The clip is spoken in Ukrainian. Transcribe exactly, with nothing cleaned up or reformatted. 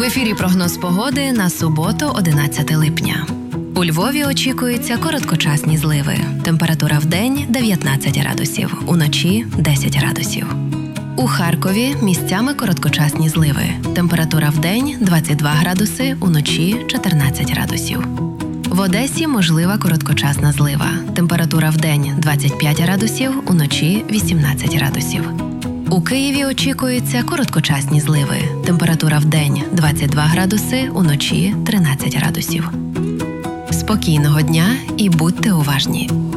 ефірі прогноз погоди на суботу, одинадцяте липня. У Львові очікуються короткочасні зливи. Температура вдень – дев'ятнадцять градусів, уночі – десять градусів. У Харкові місцями короткочасні зливи. Температура вдень – двадцять два градуси, уночі – чотирнадцять градусів. В Одесі можлива короткочасна злива. Температура вдень – двадцять п'ять градусів, уночі – вісімнадцять градусів. У Києві очікуються короткочасні зливи. Температура вдень – двадцять два градуси, уночі – тринадцять градусів. Спокійного дня і будьте уважні!